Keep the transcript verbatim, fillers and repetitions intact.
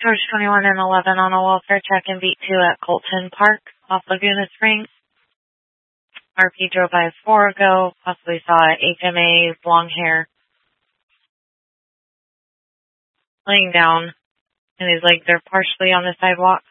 George twenty-one and eleven on a welfare check in beat two at Colton Park off Laguna Springs. R P drove by his four ago, possibly saw H M A, long hair, laying down, and his legs are partially on the sidewalk.